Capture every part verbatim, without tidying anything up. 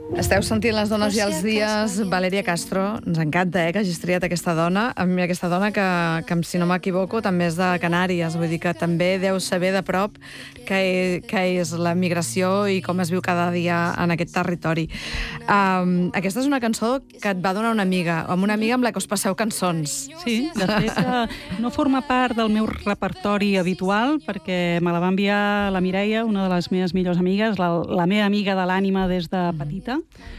Esteu sentint Les dones i els dies. Valeria Castro, ens encanta eh, que hagis triat aquesta dona. A mi aquesta dona que, que si no m'equivoco, també és de Canàries. Vull dir que també deu saber de prop que, que és la migració i com es viu cada dia en aquest territori. Um, aquesta és una cançó que et va donar una amiga, amb una amiga amb la que us passeu cançons. Sí, de fet, eh, no forma part del meu repertori habitual, perquè me la va enviar la Mireia, una de les meves millors amigues, la, la meva amiga de l'ànima des de petita,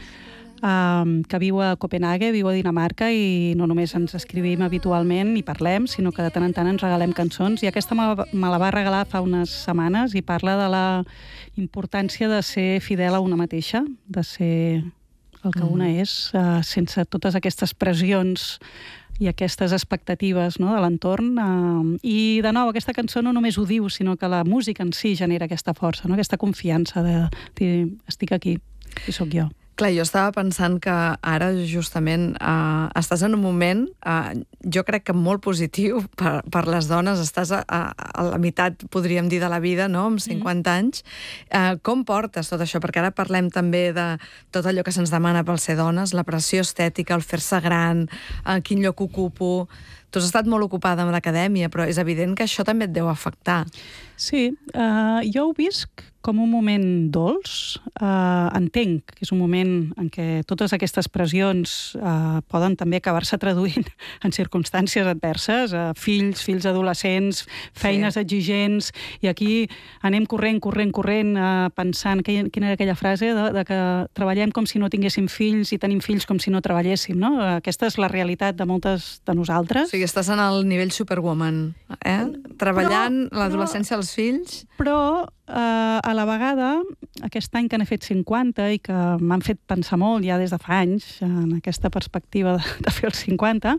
Um, que viu a Copenhague, viu a Dinamarca, i no només ens escrivim habitualment i parlem, sinó que de tant en tant ens regalem cançons, i aquesta me, me la va regalar fa unes setmanes i parla de la importància de ser fidel a una mateixa, de ser el que una és, uh, sense totes aquestes pressions i aquestes expectatives, no, de l'entorn. Uh, I, de nou, aquesta cançó no només ho diu, sinó que la música en si genera aquesta força, no? Aquesta confiança de dir, estic aquí, i sóc jo. Clar, jo estava pensant que ara, justament, eh, estàs en un moment, eh, jo crec que molt positiu per, per les dones. Estàs a, a, a la meitat, podríem dir, de la vida, no?, amb cinquanta mm. anys. Eh, com portes tot això? Perquè ara parlem també de tot allò que se'ns demana pel ser dones, la pressió estètica, el fer-se gran, eh, quin lloc ocupo. Tu has estat molt ocupada amb l'acadèmia, però és evident que això també et deu afectar. Sí, uh, jo ho visc com un moment dolç. Uh, entenc que és un moment en què totes aquestes pressions uh, poden també acabar-se traduint en circumstàncies adverses, uh, fills, fills adolescents, feines sí. exigents, i aquí anem corrent, corrent, corrent, uh, pensant, que, quina era aquella frase, de, de que treballem com si no tinguéssim fills i tenim fills com si no treballéssim, no? Aquesta és la realitat de moltes de nosaltres. O sigui, estàs en el nivell superwoman, eh? Treballant l'adolescència dels fills. Però, eh, a la vegada, aquest any que n'he fet cinquanta i que m'han fet pensar molt ja des de fa anys en aquesta perspectiva de, de fer els cinquanta,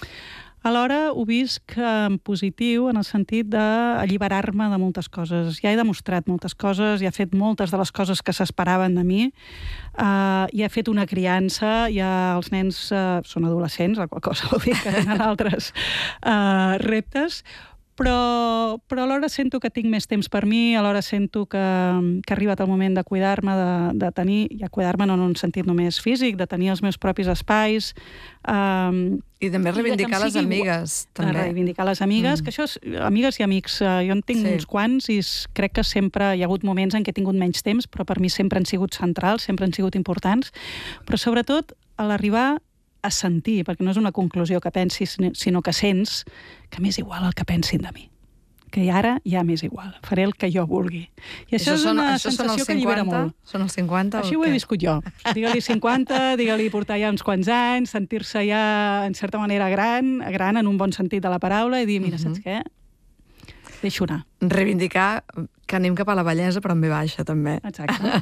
alhora ho visc en positiu en el sentit d'alliberar-me de moltes coses. Ja he demostrat moltes coses, ja he fet moltes de les coses que s'esperaven de mi, eh, ja he fet una criança, ja els nens eh, són adolescents, la qual cosa vol dir que tenen altres eh, reptes, però, però alhora sento que tinc més temps per mi, alhora sento que, que ha arribat el moment de cuidar-me, de, de tenir, ja cuidar-me no en un sentit només físic, de tenir els meus propis espais. Um, I també reivindicar les amigues. També. Reivindicar les amigues, mm. que això és, amigues i amics, uh, jo en tinc sí. uns quants, i crec que sempre hi ha hagut moments en què he tingut menys temps, però per mi sempre han sigut centrals, sempre han sigut importants, però sobretot a l'arribar a sentir, perquè no és una conclusió que pensis, sinó que sents que m'és igual el que pensin de mi. Que ara ja m'és igual. Faré el que jo vulgui. I això, això és una són, sensació que allibera molt. Són els cinquanta? Així ho he viscut jo. Digue-li cinquanta, digue-li portar ja uns quants anys, sentir-se ja, en certa manera, gran, gran en un bon sentit de la paraula, i dir, mira, uh-huh. saps què? Deixo anar. Reivindicar que anem cap a la bellesa, però en ve baixa, també. Exacte.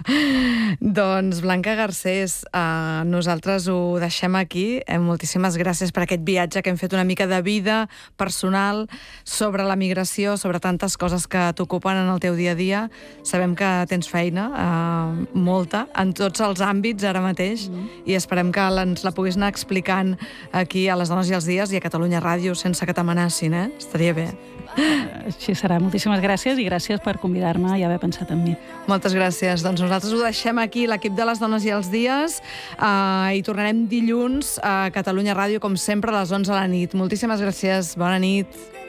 Doncs, Blanca Garcés, eh, nosaltres ho deixem aquí. Eh, moltíssimes gràcies per aquest viatge que hem fet una mica de vida personal sobre la migració, sobre tantes coses que t'ocupen en el teu dia a dia. Sabem que tens feina, eh, molta, en tots els àmbits ara mateix, mm. i esperem que ens la puguis anar explicant aquí a Les Dones i els Dies i a Catalunya Ràdio sense que t'amenacin, eh? Estaria bé. Així serà. Moltíssimes gràcies i gràcies per convidar-me i haver pensat en mi. Moltes gràcies. Doncs nosaltres ho deixem aquí, l'equip de Les Dones i els Dies, uh, i tornarem dilluns a Catalunya Ràdio, com sempre, a les onze de la nit. Moltíssimes gràcies. Bona nit.